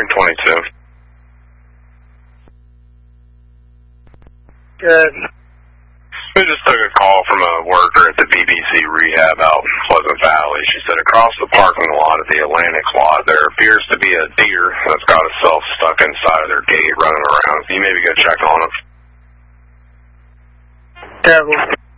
122. Good. We just took a call from a worker at the BBC rehab out in Pleasant Valley. She said across the parking lot at the Atlantic lot, there appears to be a deer that's got itself stuck inside of their gate running around. Can you maybe go check on it? Terrible.